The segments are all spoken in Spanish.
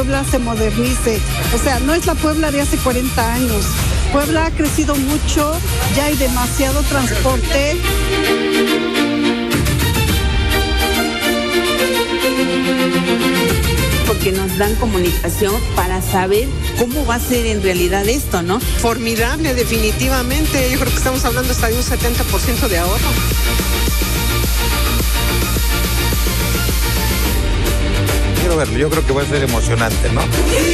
Puebla se modernice. O sea, no es la Puebla de hace 40 años. Puebla ha crecido mucho, ya hay demasiado transporte. Porque nos dan comunicación para saber cómo va a ser en realidad esto, ¿no? Formidable, definitivamente. Yo creo que estamos hablando hasta de un 70% de ahorro. Quiero verlo, yo creo que va a ser emocionante, ¿no?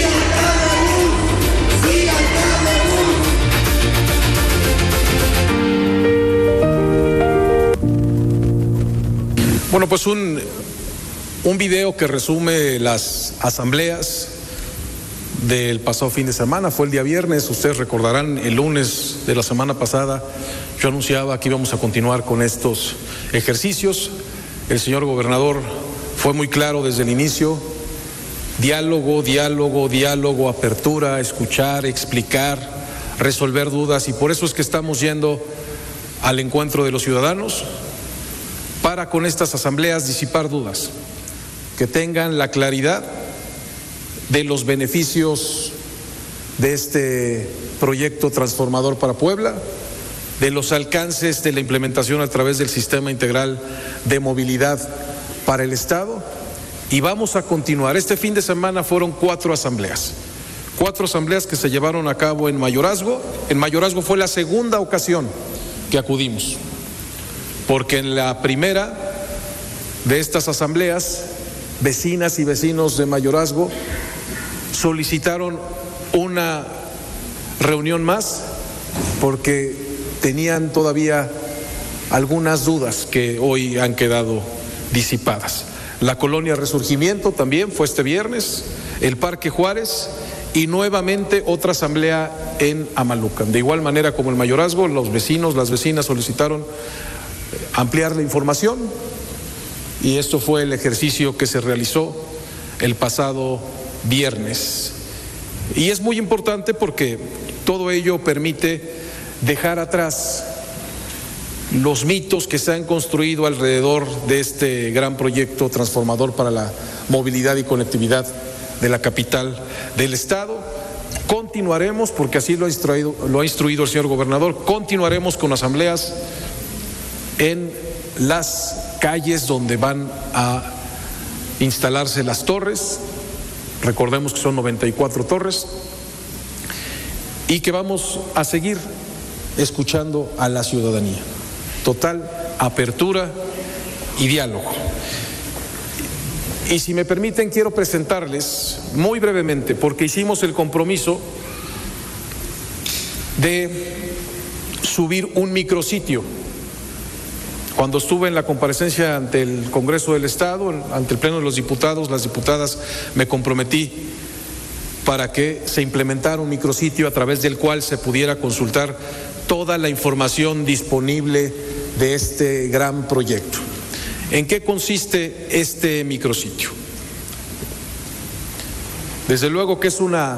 Bueno, pues un video que resume las asambleas del pasado fin de semana. Fue el día viernes, ustedes recordarán, el lunes de la semana pasada yo anunciaba que íbamos a continuar con estos ejercicios. El señor gobernador fue muy claro desde el inicio: diálogo, diálogo, diálogo, apertura, escuchar, explicar, resolver dudas, y por eso es que estamos yendo al encuentro de los ciudadanos para con estas asambleas disipar dudas, que tengan la claridad de los beneficios de este proyecto transformador para Puebla, de los alcances de la implementación a través del Sistema Integral de Movilidad para el Estado. Y vamos a continuar. Este fin de semana fueron 4 asambleas que se llevaron a cabo en Mayorazgo. En Mayorazgo fue la segunda ocasión que acudimos, porque en la primera de estas asambleas, vecinas y vecinos de Mayorazgo solicitaron una reunión más porque tenían todavía algunas dudas que hoy han quedado disipadas. La colonia Resurgimiento también fue este viernes, el Parque Juárez y nuevamente otra asamblea en Amalucan. De igual manera como el Mayorazgo, los vecinos, las vecinas solicitaron ampliar la información, y esto fue el ejercicio que se realizó el pasado viernes. Y es muy importante porque todo ello permite dejar atrás los mitos que se han construido alrededor de este gran proyecto transformador para la movilidad y conectividad de la capital del Estado. Continuaremos, porque así lo ha instruido el señor gobernador, continuaremos con asambleas en las calles donde van a instalarse las torres. Recordemos que son 94 torres, y que vamos a seguir escuchando a la ciudadanía. Total apertura y diálogo. Y si me permiten, quiero presentarles muy brevemente, porque hicimos el compromiso de subir un micrositio. Cuando estuve en la comparecencia ante el Congreso del Estado, ante el Pleno de los Diputados, las diputadas, me comprometí para que se implementara un micrositio a través del cual se pudiera consultar toda la información disponible de este gran proyecto. ¿En qué consiste este micrositio? Desde luego que es una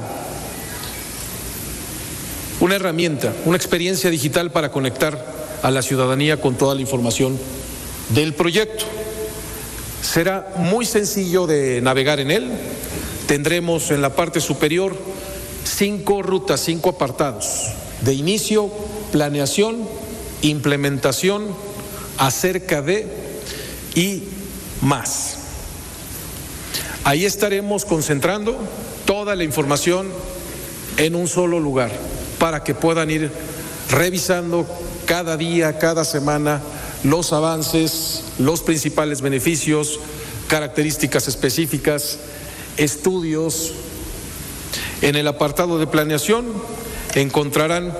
herramienta, una experiencia digital para conectar a la ciudadanía con toda la información del proyecto. Será muy sencillo de navegar en él. Tendremos en la parte superior 5 rutas, 5 apartados: de inicio, planeación, implementación, acerca de y más. Ahí estaremos concentrando toda la información en un solo lugar para que puedan ir revisando cada día, cada semana, los avances, los principales beneficios, características específicas, estudios. En el apartado de planeación encontrarán,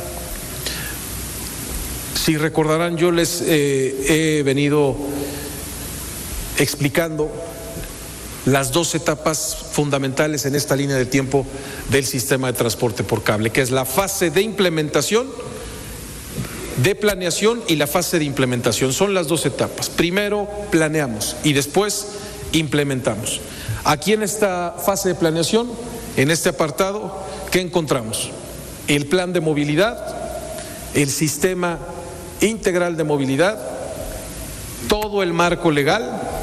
si recordarán, yo les he venido explicando las 2 etapas fundamentales en esta línea de tiempo del sistema de transporte por cable, que es la fase de implementación, de planeación, y la fase de implementación. Son las 2 etapas. Primero planeamos y después implementamos. Aquí en esta fase de planeación, en este apartado, ¿qué encontramos? El plan de movilidad, el sistema integral de movilidad, todo el marco legal,